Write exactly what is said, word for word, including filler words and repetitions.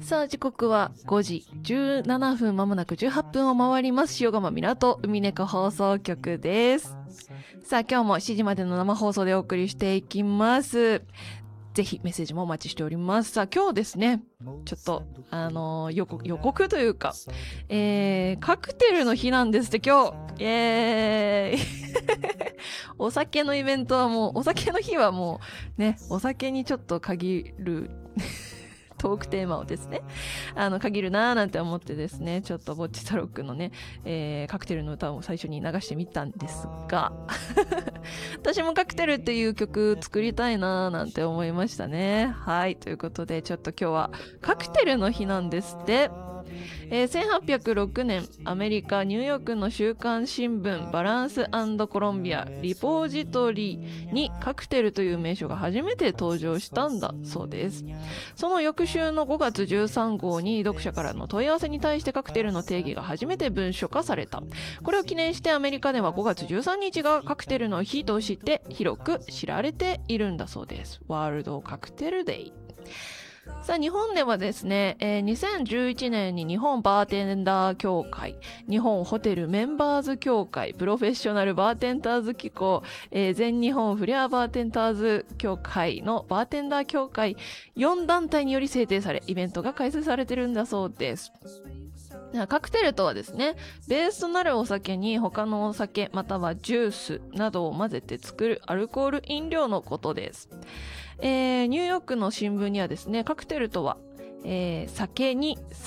さあ時刻はごじじゅうななふん、まもなくじゅうはっぷんを回ります。塩釜港海猫放送局です。さあ今日もしちじまでの生放送でお送りしていきます。ぜひメッセージもお待ちしております。さあ今日ですね、ちょっとあのー、予告予告というか、えー、カクテルの日なんですって今日。イエーイお酒のイベントはもう、お酒の日はもうね、お酒にちょっと限るトークテーマをですね、あの限るなーなんて思ってですね、ちょっとボッチザロックのね、えー、カクテルの歌を最初に流してみたんですが私もカクテルっていう曲作りたいなーなんて思いましたね。はい、ということでちょっと今日はカクテルの日なんですって。えー、せんはっぴゃくろくねんアメリカニューヨークの週刊新聞バランス&コロンビアリポジトリにカクテルという名称が初めて登場したんだそうです。その翌週のごがつじゅうさんごうに読者からの問い合わせに対してカクテルの定義が初めて文書化された。これを記念してアメリカではごがつじゅうさんにちがカクテルの日として広く知られているんだそうです。ワールドカクテルデイ。さあ日本ではですね、えー、にせんじゅういちねんに日本バーテンダー協会、日本ホテルメンバーズ協会、プロフェッショナルバーテンダーズ機構、えー、全日本フレアバーテンダーズ協会のバーテンダー協会よんだんたいにより制定され、イベントが開催されているんだそうです。カクテルとはですね、ベースとなるお酒に他のお酒またはジュースなどを混ぜて作るアルコール飲料のことです。えー、ニューヨークの新聞にはですね、カクテルとは、えー、酒に